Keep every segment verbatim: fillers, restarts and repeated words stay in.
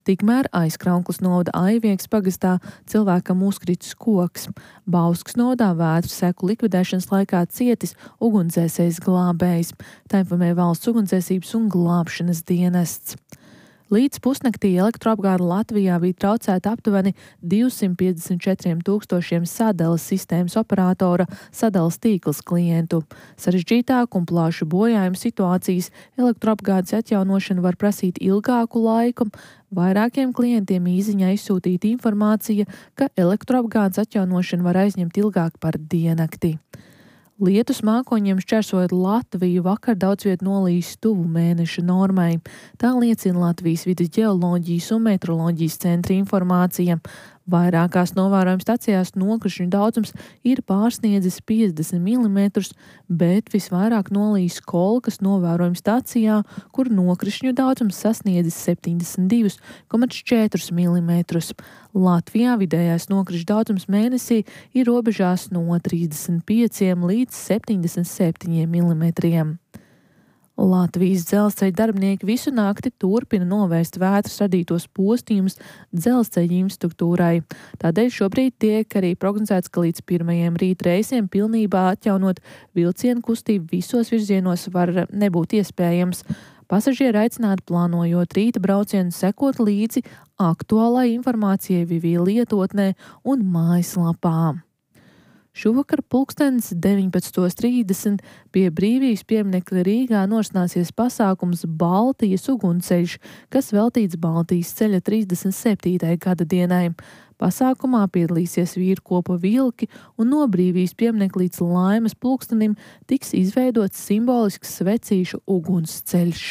Tikmēr aizkrauklis novada Aiviekas pagastā cilvēkam uzkritis koks. Bauskas novadā vētru seku likvidēšanas laikā cietis ugunsdzēsējs glābējs. Tā informē Valsts ugunsdzēsības un glābšanas dienests. Līdz pusnaktī elektroapgāde Latvijā bija traucēta aptuveni divsimt piecdesmit četriem tūkstošiem sadales sistēmas operatora sadales tīkls klientu. Sarežģītāku un plašu bojājumu situācijas elektroapgādes atjaunošana var prasīt ilgāku laiku. Vairākiem klientiem īziņā izsūtīta informācija, ka elektroapgādes atjaunošana var aizņemt ilgāk par diennakti. Lietus mākoņiem šķērsojot Latviju vakar daudz viet nolījis tuvu mēneša normai. Tā liecina Latvijas vides ģeoloģijas un meteoroloģijas centra informācija. Vairākās novērojuma stacijās nokrišņu daudzums ir pārsniedzis piecdesmit milimetrus, bet visvairāk nolījis Kolkas novērojuma stacijā, kur nokrišņu daudzums sasniedzis septiņdesmit divus komats četrus milimetrus. Latvijā vidējais nokrišņu daudzums mēnesī ir robežās no trīsdesmit pieciem līdz septiņdesmit septiņiem milimetriem. Latvijas dzelzceļa darbinieki visu nakti turpina novērst vētras radītos postījumus dzelzceļa infrastruktūrai. Tādēļ šobrīd tiek arī prognozēts, ka līdz pirmajiem rīta reisiem pilnībā atjaunot vilcienu kustību visos virzienos var nebūt iespējams. Pasažieri aicināti plānojot rīta braucienu sekot līdzi aktuālai informācijai Vivija lietotnē un mājaslapā. Šovakar pulkstens deviņpadsmit trīsdesmit pie Brīvības pieminekļa Rīgā norisināsies pasākums Baltijas ugunsceļš, kas veltīts Baltijas ceļa trīsdesmit septītajai gada dienai. Pasākumā piedalīsies vīru kopa vilki un no Brīvības pieminekļa līdz Laimas pulkstenim tiks izveidots simbolisks svecīšu ugunsceļš.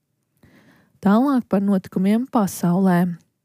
Tālāk par notikumiem pasaulē.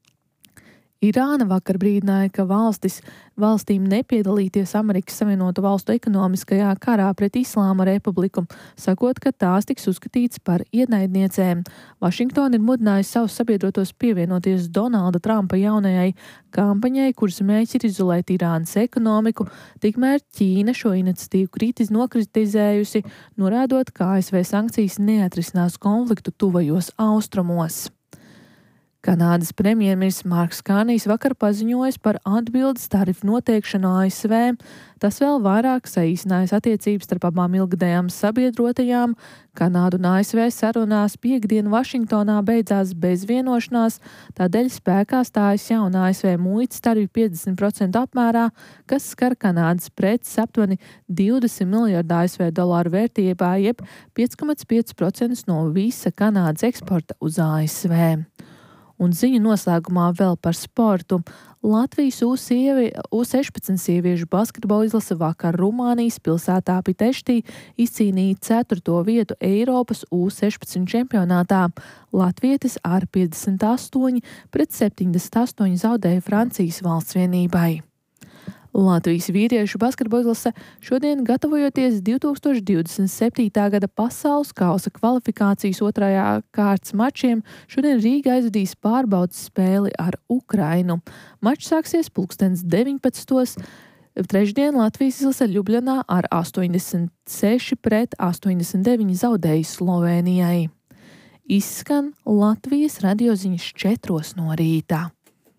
Irāna vakar brīdināja, ka valstis, valstīm nepiedalīties Amerikas Savienoto Valstu ekonomiskajā karā pret Islāma republiku, sakot, ka tās tiks uzskatīts par ienaidniecēm. Vašingtona ir mudinājusi savus sabiedrotos pievienoties Donalda Trumpa jaunajai kampaņai, kuras mērķis ir izolēt Irānas ekonomiku, tikmēr Ķīna šo iniciatīvu kritiski nokritizējusi, norādot, ka A S V sankcijas neatrisinās konfliktu tuvajos austrumos. Kanādas premjerministrs Marks Kārnijs vakar paziņojis par atbildes tarifu noteikšanu A S V. Tas vēl vairāk saīsinājis attiecības starp abām ilgadējām sabiedrotajām. Kanādu un A S V sarunās piekdien Vašingtonā beidzās bez vienošanās, tādēļ spēkā stājas jauna A S V muitas tarifa piecdesmit procentu apmērā, kas skar Kanādas preces aptuveni divdesmit miljardu A S V dolāru vērtībā, jeb pieci komats pieci procenti no visa Kanādas eksporta uz A S V. Un ziņu noslēgumā vēl par sportu. Latvijas U sešpadsmit sieviešu basketbola izlase vakar Rumānijas pilsētā Piteštī izcīnīja ceturto vietu Eiropas U sešpadsmit čempionātā. Latvietis ar piecdesmit astoņi pret septiņdesmit astoņi zaudēja Francijas valsts vienībai. Latvijas vīriešu basketbola izlase šodien gatavojoties divi tūkstoši divdesmit septītā gada pasaules kausa kvalifikācijas otrajā kārtas mačiem, šodien Rīgā aizvadīs pārbaudes spēli ar Ukrainu. Mačs sāksies pulkstens deviņpadsmitos. Trešdien Latvijas izlase Ljubljanā ar astoņdesmit seši pret astoņdesmit deviņi zaudēja Slovēnijai. Izskan Latvijas radioziņas četros no rīta.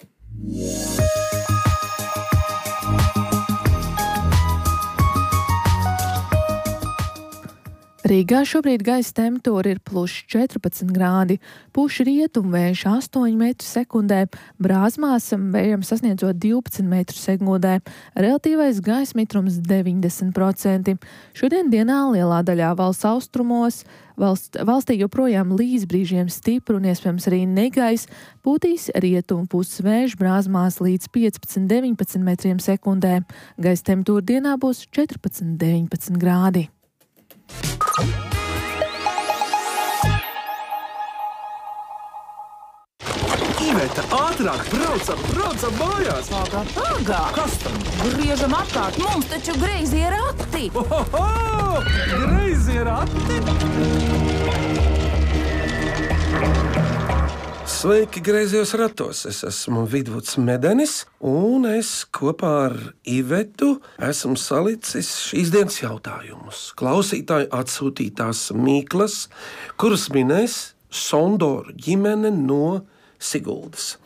Rīgā šobrīd gaisa temperatūra ir plus četrpadsmit grādi, pūš rietumvējš astoņi metri sekundē, Brāzmās vējam sasniedzot divpadsmit metru sekundē, relatīvais gaisa mitrums deviņdesmit procenti. Šodien dienā lielā daļā valsts austrumos valst, valstī joprojām līdz brīžiem stipru un iespējams arī negais, pūtīs rietumu puses vējš Brāzmās līdz piecpadsmit deviņpadsmit metriem sekundē. Gaisa temperatūra dienā būs četrpadsmit deviņpadsmit grādi. Iveta, ātrāk, braucam, braucam mājās! Pagā, pagā! Kas tam? Griežam apkārt, mums taču greizi ir rati! Ohoho! Greizi ir rati! Sveiki, griezījos ratos! Es esmu Vidvuds Medenis, un es kopā ar Ivetu esmu salicis šīs dienas jautājumus. Klausītāju atsūtītās mīklas, kuras minēs Sondoru ģimene no Siguldas.